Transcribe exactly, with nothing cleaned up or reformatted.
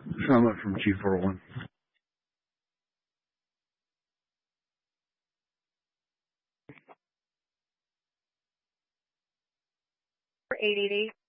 Summit from Chief four oh one. eight eight eight.